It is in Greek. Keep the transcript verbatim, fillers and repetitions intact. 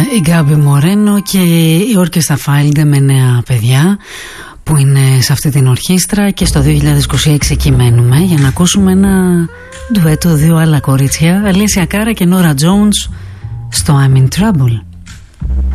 η Γκάμπι Μορένο και η Όρκεστρα Φάιλντε με νέα παιδιά που είναι σε αυτή την ορχήστρα, και στο δύο χιλιάδες είκοσι έξι εκεί μένουμε για να ακούσουμε ένα ντουέτο, δύο άλλα κορίτσια, Αλέσια Κάρα και Νόρα Τζόουνς στο I'm in Trouble.